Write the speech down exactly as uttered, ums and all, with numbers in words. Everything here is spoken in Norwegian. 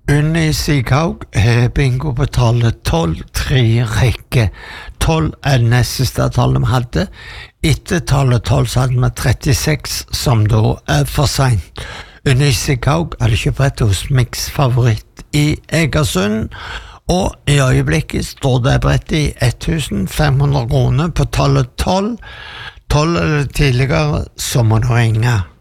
Unni Sighaug har bingo på tallet tolv, tre rekke. tolv er det neste tallet vi hadde. Etter tallet tolv så hadde vi trettiseks, som da er for sent. Unni Sighaug hadde kjøpt rett hos Mix Favoritt i Egersund, og i øyeblikket står det brett i femten hundre kroner på tallet tolv. tolv eller tidligere, så må du ringe.